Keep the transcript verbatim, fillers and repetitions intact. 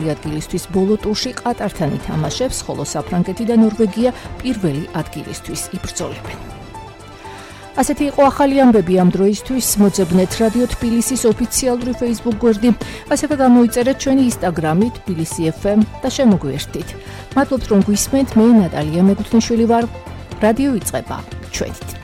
ადგილისთვის ბოლო ტურში ყატართან ითამაშებს, ხოლო საფრანგეთი და ნორვეგია პირველი ადგილისთვის იბრძოლებენ. ასეთი იყო ახალი ამბები ამ დროისთვის. მოძებნეთ რადიო თბილისის ოფიციალური Facebook გვერდი, ასევე გამოიწერეთ ჩვენი Instagram-ი თბილისი ეფ ემ და შემოგვიერთდით. მადლობთ რომ გვისმენთ, მე ნატალია მეგუთნიშვილი ვარ. რადიო იწყება ჩვენით.